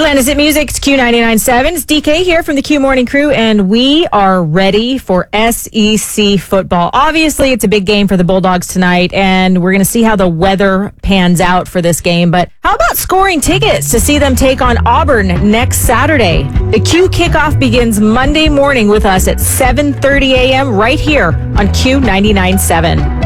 Atlanta's Hit Music, it's Q99.7. It's DK here from the Q Morning Crew, and we are ready for SEC football. Obviously, it's a big game for the Bulldogs tonight, and we're going to see how the weather pans out for this game. But how about scoring tickets to see them take on Auburn next Saturday? The Q kickoff begins Monday morning with us at 7:30 a.m. right here on Q99.7.